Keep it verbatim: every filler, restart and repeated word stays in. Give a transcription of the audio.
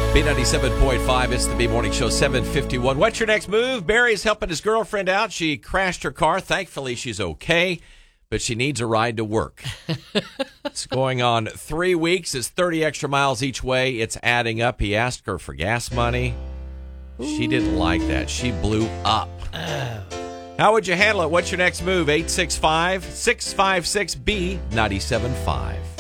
B ninety-seven point five, it's the B Morning Show, seven fifty-one. What's your next move? Barry's helping his girlfriend out. She crashed her car. Thankfully, she's okay, but she needs a ride to work. It's going on three weeks. It's thirty extra miles each way. It's adding up. He asked her for gas money. She didn't like that. She blew up. How would you handle it? What's your next move? eight six five, six five six, B nine seven five.